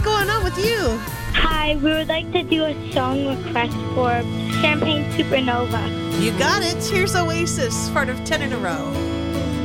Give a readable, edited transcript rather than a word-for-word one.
going on with you? Hi, we would like to do a song request for Champagne Supernova. You got it. Here's Oasis, part of 10 in a row.